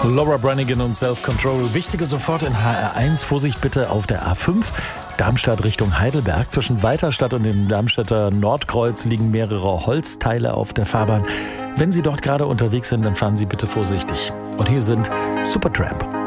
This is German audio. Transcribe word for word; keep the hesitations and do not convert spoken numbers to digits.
Laura Branigan und Self-Control. Wichtige sofort in H R eins. Vorsicht bitte auf der A fünf. Darmstadt Richtung Heidelberg. Zwischen Weiterstadt und dem Darmstädter Nordkreuz liegen mehrere Holzteile auf der Fahrbahn. Wenn Sie dort gerade unterwegs sind, dann fahren Sie bitte vorsichtig. Und hier sind Supertramp.